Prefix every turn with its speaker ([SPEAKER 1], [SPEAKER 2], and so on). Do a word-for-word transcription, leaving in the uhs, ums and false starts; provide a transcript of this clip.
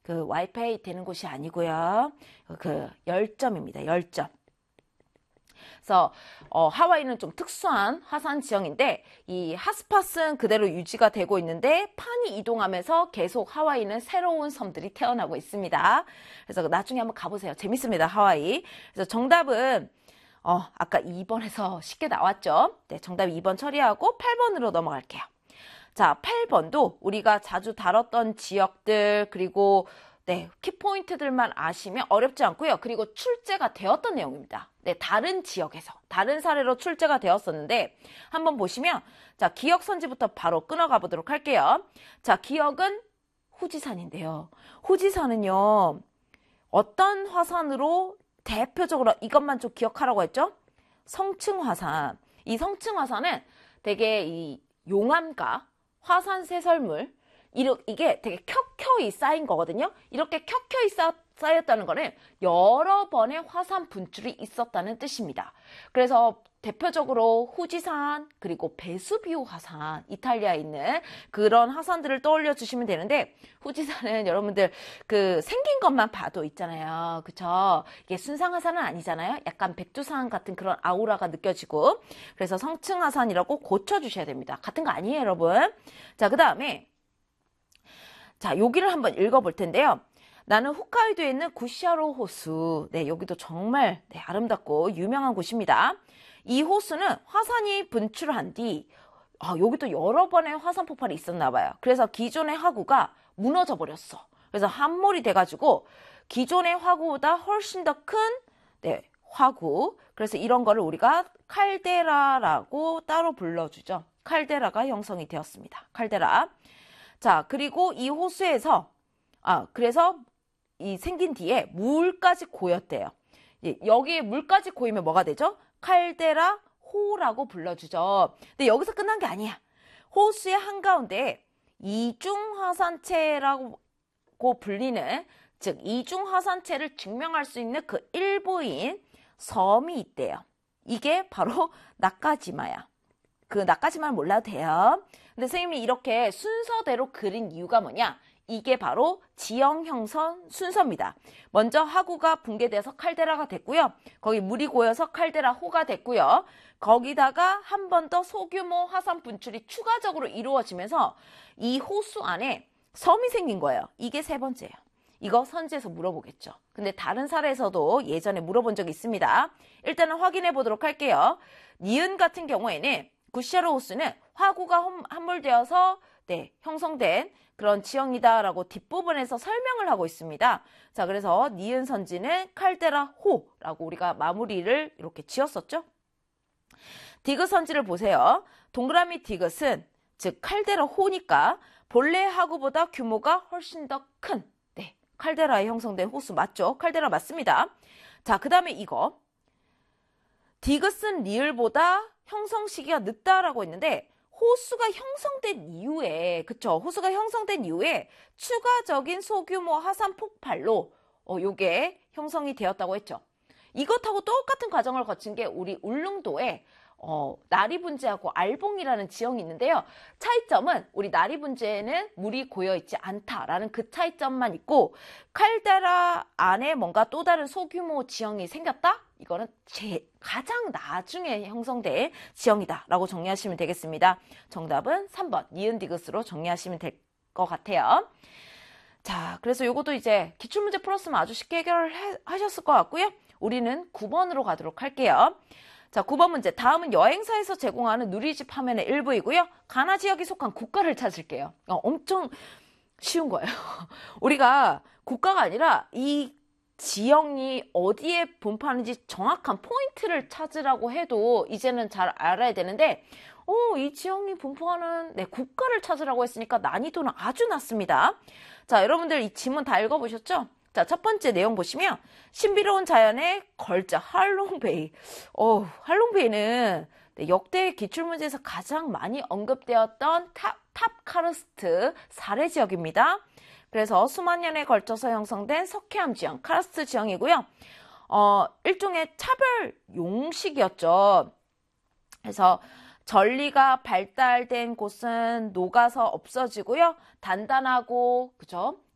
[SPEAKER 1] 그 와이파이 되는 곳이 아니고요. 그 열점입니다. 열점. 그래서 어, 하와이는 좀 특수한 화산 지형인데 이 핫스팟은 그대로 유지가 되고 있는데 판이 이동하면서 계속 하와이는 새로운 섬들이 태어나고 있습니다. 그래서 나중에 한번 가보세요. 재밌습니다. 하와이. 그래서 정답은 어, 아까 이 번에서 쉽게 나왔죠. 네, 정답 이 번 처리하고 팔 번으로 넘어갈게요. 자, 팔 번도 우리가 자주 다뤘던 지역들 그리고 네, 키포인트들만 아시면 어렵지 않고요. 그리고 출제가 되었던 내용입니다. 네, 다른 지역에서, 다른 사례로 출제가 되었었는데 한번 보시면 자, 기억 선지부터 바로 끊어가 보도록 할게요. 자, 기억은 후지산인데요. 후지산은요, 어떤 화산으로 대표적으로 이것만 좀 기억하라고 했죠? 성층화산. 이 성층화산은 되게 이 용암과 화산 쇄설물, 이게 되게 켜켜이 쌓인 거거든요. 이렇게 켜켜이 쌓였다는 거는 여러 번의 화산 분출이 있었다는 뜻입니다. 그래서 대표적으로 후지산 그리고 베수비오 화산, 이탈리아에 있는 그런 화산들을 떠올려 주시면 되는데 후지산은 여러분들 그 생긴 것만 봐도 있잖아요. 그쵸? 이게 순상화산은 아니잖아요. 약간 백두산 같은 그런 아우라가 느껴지고 그래서 성층화산이라고 고쳐주셔야 됩니다. 같은 거 아니에요, 여러분. 자, 그 다음에 자, 여기를 한번 읽어볼 텐데요. 나는 홋카이도에 있는 구시아로 호수. 네, 여기도 정말 네, 아름답고 유명한 곳입니다. 이 호수는 화산이 분출한 뒤 아, 여기도 여러 번의 화산 폭발이 있었나 봐요. 그래서 기존의 화구가 무너져 버렸어. 그래서 함몰이 돼가지고 기존의 화구보다 훨씬 더 큰 네, 화구. 그래서 이런 거를 우리가 칼데라라고 따로 불러주죠. 칼데라가 형성이 되었습니다. 칼데라. 자, 그리고 이 호수에서, 아, 그래서 이 생긴 뒤에 물까지 고였대요. 여기에 물까지 고이면 뭐가 되죠? 칼데라 호라고 불러주죠. 근데 여기서 끝난 게 아니야. 호수의 한가운데 이중화산체라고 불리는, 즉, 이중화산체를 증명할 수 있는 그 일부인 섬이 있대요. 이게 바로 나카지마야. 그 나까지만 몰라도 돼요. 근데 선생님이 이렇게 순서대로 그린 이유가 뭐냐? 이게 바로 지형 형성 순서입니다. 먼저 하구가 붕괴돼서 칼데라가 됐고요. 거기 물이 고여서 칼데라 호가 됐고요. 거기다가 한 번 더 소규모 화산 분출이 추가적으로 이루어지면서 이 호수 안에 섬이 생긴 거예요. 이게 세 번째예요. 이거 선지에서 물어보겠죠. 근데 다른 사례에서도 예전에 물어본 적이 있습니다. 일단은 확인해 보도록 할게요. 니은 같은 경우에는 구시아로 호수는 화구가 함몰되어서 네, 형성된 그런 지형이다라고 뒷부분에서 설명을 하고 있습니다. 자, 그래서 니은 선지는 칼데라 호라고 우리가 마무리를 이렇게 지었었죠. 디귿 선지를 보세요. 동그라미 디귿은 즉 칼데라 호니까 본래 화구보다 규모가 훨씬 더 큰 네, 칼데라에 형성된 호수 맞죠? 칼데라 맞습니다. 자, 그 다음에 이거 디귿은 리을보다 형성 시기가 늦다라고 했는데 호수가 형성된 이후에 그쵸? 호수가 형성된 이후에 추가적인 소규모 화산 폭발로 어, 요게 형성이 되었다고 했죠. 이것하고 똑같은 과정을 거친 게 우리 울릉도에 어, 나리분지하고 알봉이라는 지형이 있는데요. 차이점은 우리 나리분지에는 물이 고여있지 않다라는 그 차이점만 있고 칼데라 안에 뭔가 또 다른 소규모 지형이 생겼다? 이거는 제 가장 나중에 형성된 지형이다라고 정리하시면 되겠습니다. 정답은 삼 번 니은 디귿으로 정리하시면 될 것 같아요. 자, 그래서 요것도 이제 기출문제 풀었으면 아주 쉽게 해결하셨을 것 같고요. 우리는 구 번으로 가도록 할게요. 자, 구 번 문제. 다음은 여행사에서 제공하는 누리집 화면의 일부이고요. 가나 지역에 속한 국가를 찾을게요. 어, 엄청 쉬운 거예요. 우리가 국가가 아니라 이 지형이 어디에 분포하는지 정확한 포인트를 찾으라고 해도 이제는 잘 알아야 되는데 오, 이 지형이 분포하는 네, 국가를 찾으라고 했으니까 난이도는 아주 낮습니다. 자, 여러분들 이 지문 다 읽어보셨죠? 자, 첫 번째 내용 보시면 신비로운 자연의 걸작 할롱베이. 어, 할롱베이는 네, 역대 기출문제에서 가장 많이 언급되었던 탑, 탑 카르스트 사례 지역입니다. 그래서 수만 년에 걸쳐서 형성된 석회암 지형, 카르스트 지형이고요. 어, 일종의 차별 용식이었죠. 그래서 전리가 발달된 곳은 녹아서 없어지고요. 단단하고, 그죠?